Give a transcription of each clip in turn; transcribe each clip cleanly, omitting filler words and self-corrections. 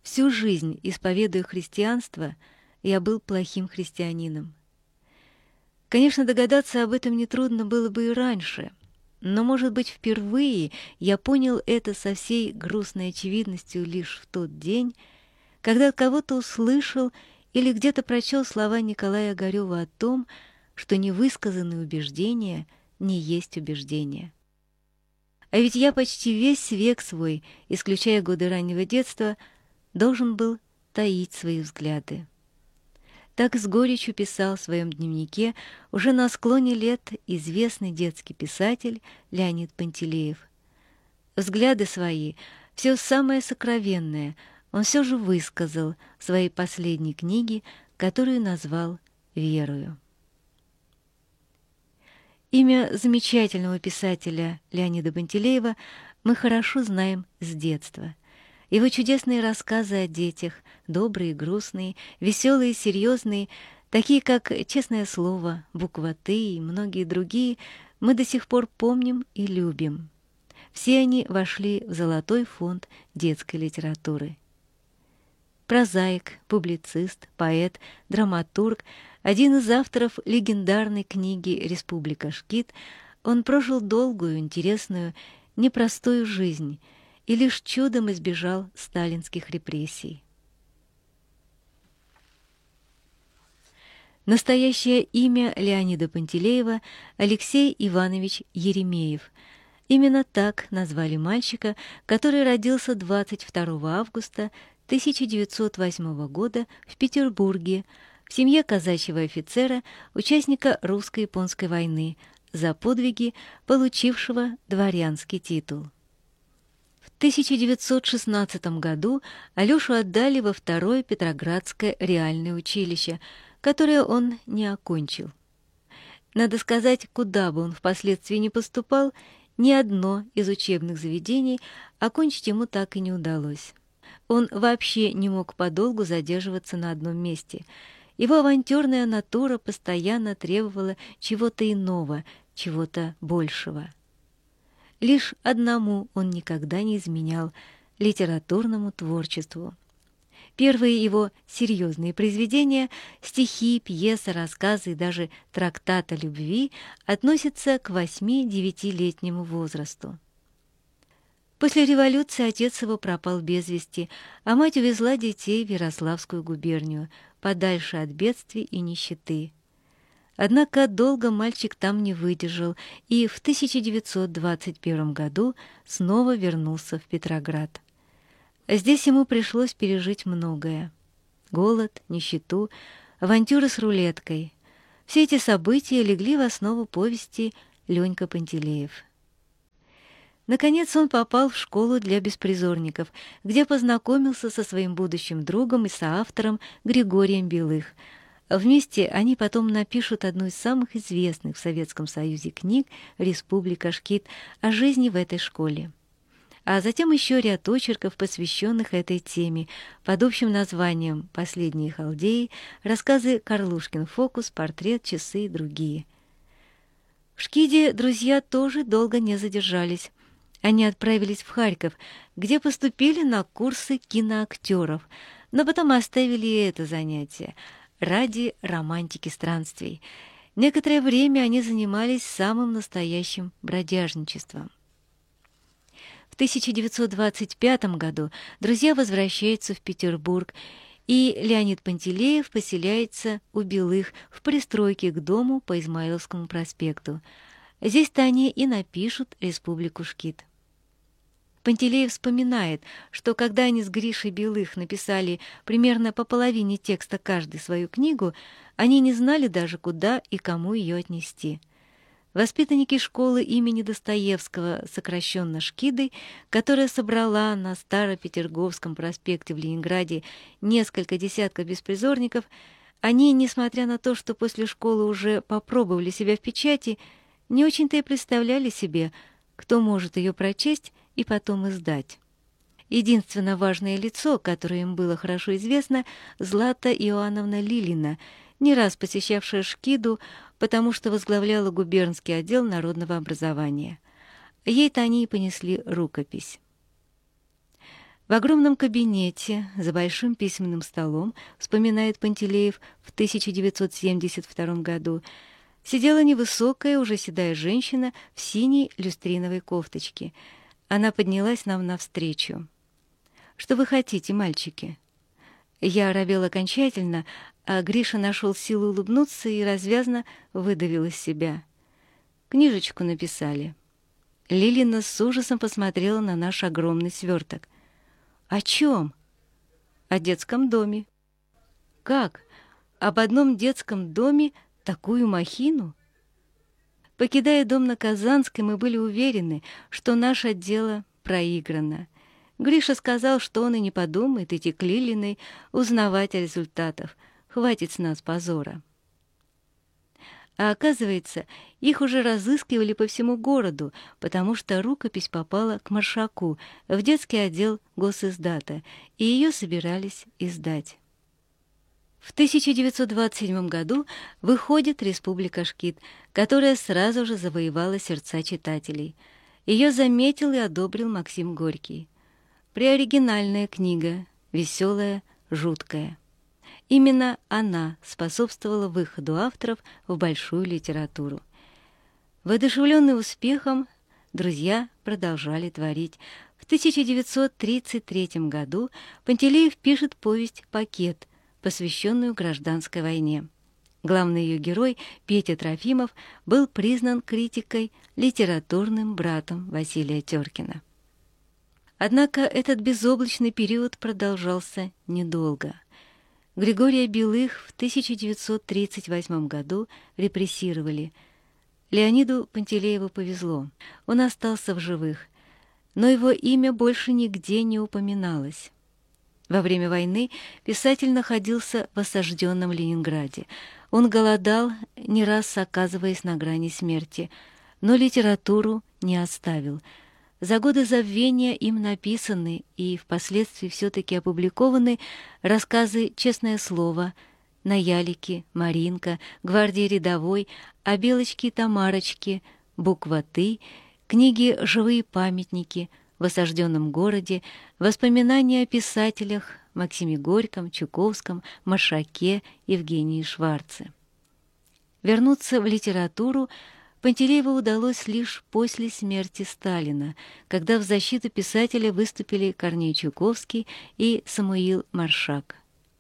Всю жизнь, исповедуя христианство, я был плохим христианином. Конечно, догадаться об этом нетрудно было бы и раньше, но, может быть, впервые я понял это со всей грустной очевидностью лишь в тот день, когда от кого-то услышал или где-то прочел слова Николая Огарева о том, что невысказанные убеждения не есть убеждения. А ведь я почти весь век свой, исключая годы раннего детства, должен был таить свои взгляды. Так с горечью писал в своем дневнике уже на склоне лет известный детский писатель Леонид Пантелеев. Взгляды свои, все самое сокровенное, он все же высказал в своей последней книге, которую назвал «Верою». Имя замечательного писателя Леонида Пантелеева мы хорошо знаем с детства. Его чудесные рассказы о детях, добрые, грустные, веселые, серьезные, такие как «Честное слово», «Буква Т» и многие другие, мы до сих пор помним и любим. Все они вошли в золотой фонд детской литературы. Прозаик, публицист, поэт, драматург, один из авторов легендарной книги «Республика Шкид», он прожил долгую, интересную, непростую жизнь и лишь чудом избежал сталинских репрессий. Настоящее имя Леонида Пантелеева – Алексей Иванович Еремеев. Именно так назвали мальчика, который родился 22 августа 1908 года в Петербурге, в семье казачьего офицера, участника русско-японской войны, за подвиги получившего дворянский титул. В 1916 году Алешу отдали во второе Петроградское реальное училище, которое он не окончил. Надо сказать, куда бы он впоследствии не поступал, ни одно из учебных заведений окончить ему так и не удалось. Он вообще не мог подолгу задерживаться на одном месте. Его авантюрная натура постоянно требовала чего-то иного, чего-то большего. Лишь одному он никогда не изменял — литературному творчеству. Первые его серьезные произведения — стихи, пьесы, рассказы и даже трактат о любви — относятся к 8-9-летнему возрасту. После революции отец его пропал без вести, а мать увезла детей в Ярославскую губернию, подальше от бедствий и нищеты. Однако долго мальчик там не выдержал и в 1921 году снова вернулся в Петроград. Здесь ему пришлось пережить многое. Голод, нищету, авантюры с рулеткой. Все эти события легли в основу повести «Ленька Пантелеев». Наконец он попал в школу для беспризорников, где познакомился со своим будущим другом и соавтором Григорием Белых. Вместе они потом напишут одну из самых известных в Советском Союзе книг «Республика Шкид» о жизни в этой школе. А затем еще ряд очерков, посвященных этой теме, под общим названием «Последние халдеи», рассказы «Карлушкин фокус», «Портрет», «Часы» и другие. В Шкиде друзья тоже долго не задержались. Они отправились в Харьков, где поступили на курсы киноактеров, но потом оставили и это занятие ради романтики странствий. Некоторое время они занимались самым настоящим бродяжничеством. В 1925 году друзья возвращаются в Петербург, и Леонид Пантелеев поселяется у Белых в пристройке к дому по Измаиловскому проспекту. Здесь-то они и напишут «Республику Шкид». Пантелеев вспоминает, что когда они с Гришей Белых написали примерно по половине текста каждый свою книгу, они не знали даже, куда и кому ее отнести. Воспитанники школы имени Достоевского, сокращенно Шкидой, которая собрала на Старопетерговском проспекте в Ленинграде несколько десятков беспризорников, они, несмотря на то, что после школы уже попробовали себя в печати, не очень-то и представляли себе, кто может ее прочесть и потом издать. Единственно важное лицо, которое им было хорошо известно, Злата Иоанновна Лилина, не раз посещавшая Шкиду, потому что возглавляла губернский отдел народного образования. Ей-то они и понесли рукопись. В огромном кабинете за большим письменным столом, вспоминает Пантелеев в 1972 году, сидела невысокая, уже седая женщина в синей люстриновой кофточке. Она поднялась нам навстречу. «Что вы хотите, мальчики?» Я оробел окончательно, а Гриша нашел силу улыбнуться и развязно выдавил из себя. «Книжечку написали». Лилина с ужасом посмотрела на наш огромный сверток. «О чем?» «О детском доме». «Как? Об одном детском доме такую махину?» Покидая дом на Казанской, мы были уверены, что наше дело проиграно. Гриша сказал, что он и не подумает идти к Лилиной узнавать о результатах. Хватит с нас позора. А оказывается, их уже разыскивали по всему городу, потому что рукопись попала к Маршаку в детский отдел Госиздата, и ее собирались издать. В 1927 году выходит «Республика Шкит», которая сразу же завоевала сердца читателей. Ее заметил и одобрил Максим Горький. Преоригинальная книга, веселая, жуткая. Именно она способствовала выходу авторов в большую литературу. Воодушевленные успехом, друзья продолжали творить. В 1933 году Пантелеев пишет повесть «Пакет», посвященную гражданской войне. Главный ее герой, Петя Трофимов, был признан критикой литературным братом Василия Теркина. Однако этот безоблачный период продолжался недолго. Григория Белых в 1938 году репрессировали. Леониду Пантелееву повезло, он остался в живых, но его имя больше нигде не упоминалось. Во время войны писатель находился в осажденном Ленинграде. Он голодал, не раз оказываясь на грани смерти, но литературу не оставил. За годы забвения им написаны и впоследствии все-таки опубликованы рассказы «Честное слово», «На ялике», «Маринка», «Гвардии рядовой», «О Белочке и Тамарочке», «Буква Ты», книги «Живые памятники», «В осажденном городе», воспоминания о писателях Максиме Горьком, Чуковском, Маршаке, Евгении Шварце. Вернуться в литературу Пантелееву удалось лишь после смерти Сталина, когда в защиту писателя выступили Корней Чуковский и Самуил Маршак.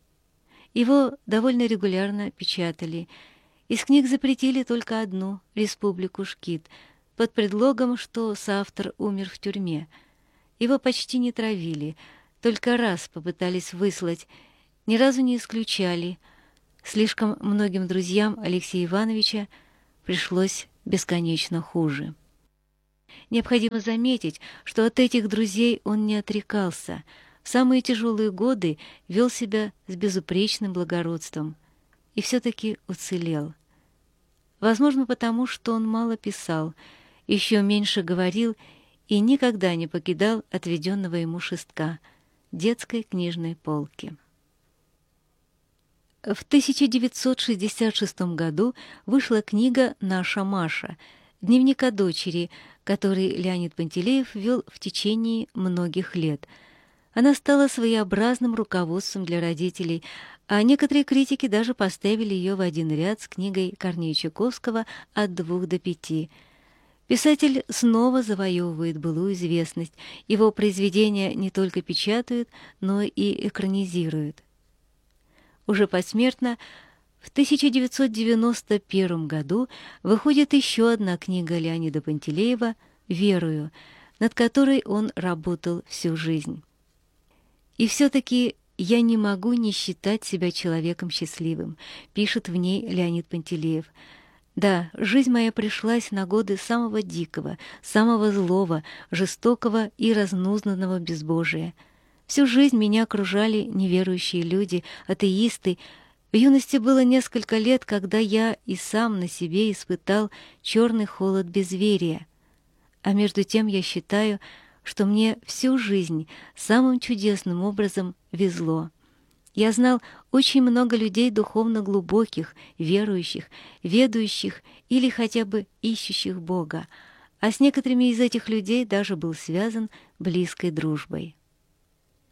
Его довольно регулярно печатали. Из книг запретили только одну «Республику Шкит», под предлогом, что соавтор умер в тюрьме. Его почти не травили, только раз попытались выслать, ни разу не исключали. Слишком многим друзьям Алексея Ивановича пришлось бесконечно хуже. Необходимо заметить, что от этих друзей он не отрекался. В самые тяжелые годы вел себя с безупречным благородством и все-таки уцелел. Возможно, потому что он мало писал, еще меньше говорил и никогда не покидал отведенного ему шестка — детской книжной полки. В 1966 году вышла книга «Наша Маша», дневник о дочери, который Леонид Пантелеев вел в течение многих лет. Она стала своеобразным руководством для родителей, а некоторые критики даже поставили ее в один ряд с книгой Корнея Чуковского «От 2 до 5». Писатель снова завоевывает былую известность. Его произведения не только печатают, но и экранизируют. Уже посмертно в 1991 году выходит еще одна книга Леонида Пантелеева «Верую», над которой он работал всю жизнь. «И все-таки я не могу не считать себя человеком счастливым», пишет в ней Леонид Пантелеев. «Да, жизнь моя пришлась на годы самого дикого, самого злого, жестокого и разнузнанного безбожия. Всю жизнь меня окружали неверующие люди, атеисты. В юности было несколько лет, когда я и сам на себе испытал черный холод безверия. А между тем я считаю, что мне всю жизнь самым чудесным образом везло. Я знал очень много людей духовно глубоких, верующих, ведающих или хотя бы ищущих Бога, а с некоторыми из этих людей даже был связан близкой дружбой».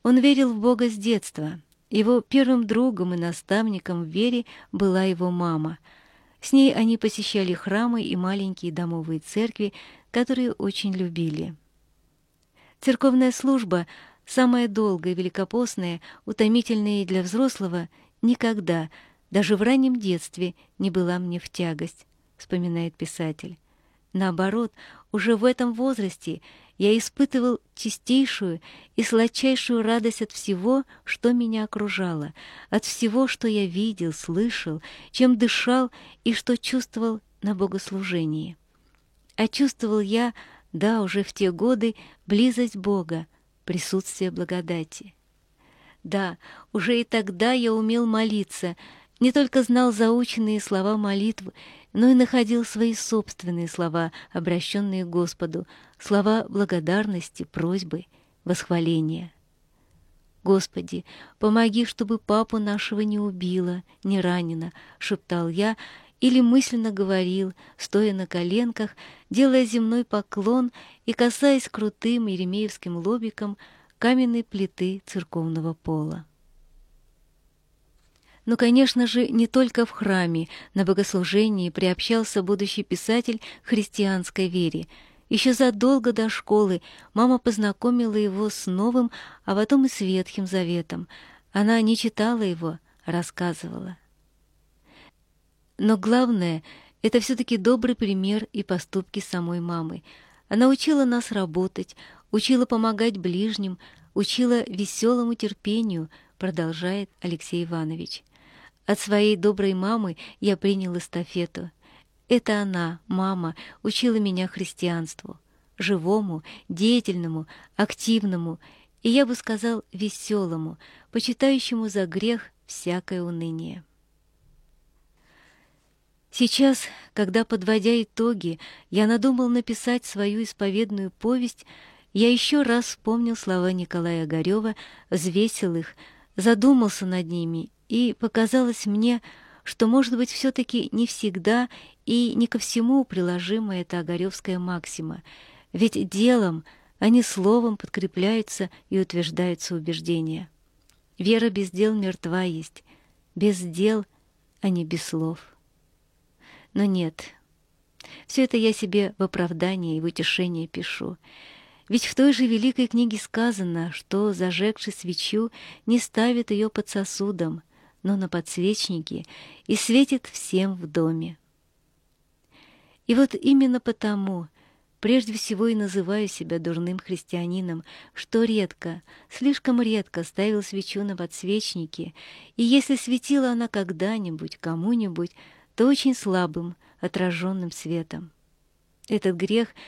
Он верил в Бога с детства. Его первым другом и наставником в вере была его мама. С ней они посещали храмы и маленькие домовые церкви, которые очень любили. Церковная служба, самая долгая, великопостная, утомительная и для взрослого, никогда, даже в раннем детстве, не была мне в тягость, вспоминает писатель. Наоборот, уже в этом возрасте я испытывал чистейшую и сладчайшую радость от всего, что меня окружало, от всего, что я видел, слышал, чем дышал и что чувствовал на богослужении. А чувствовал я, да, уже в те годы, близость Бога, присутствие благодати. Да, уже и тогда я умел молиться, не только знал заученные слова молитвы, но и находил свои собственные слова, обращенные к Господу, слова благодарности, просьбы, восхваления. «Господи, помоги, чтобы папу нашего не убило, не ранено», — шептал я, или мысленно говорил, стоя на коленках, делая земной поклон и касаясь крутым еремеевским лобиком каменной плиты церковного пола. Но, конечно же, не только в храме на богослужении приобщался будущий писатель к христианской вере. Еще задолго до школы мама познакомила его с Новым, а потом и с Ветхим Заветом. Она не читала его, а рассказывала. Но главное — это все-таки добрый пример и поступки самой мамы. Она учила нас работать, учила помогать ближним, учила веселому терпению, продолжает Алексей Иванович. От своей доброй мамы я принял эстафету. Это она, мама, учила меня христианству, живому, деятельному, активному и, я бы сказал, веселому, почитающему за грех всякое уныние. Сейчас, когда, подводя итоги, я надумал написать свою исповедную повесть, я еще раз вспомнил слова Николая Огарева, взвесил их, задумался над ними, и показалось мне, что, может быть, все-таки не всегда и не ко всему приложима эта огаревская максима, ведь делом, а не словом подкрепляются и утверждаются убеждения. Вера без дел мертва есть, без дел, а не без слов. Но нет, все это я себе в оправдание и в утешение пишу. Ведь в той же великой книге сказано, что, зажегши свечу, не ставит ее под сосудом, но на подсвечнике, и светит всем в доме. И вот именно потому, прежде всего и называю себя дурным христианином, что редко, слишком редко ставил свечу на подсвечнике, и если светила она когда-нибудь, кому-нибудь, то очень слабым, отраженным светом. Этот грех